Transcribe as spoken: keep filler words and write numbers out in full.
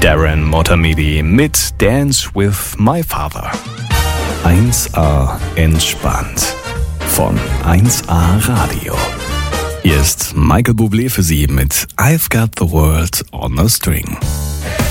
Darren Motamedi mit Dance with My Father. eins A entspannt von eins A Radio. Hier ist Michael Bublé für Sie mit I've Got the World on a String.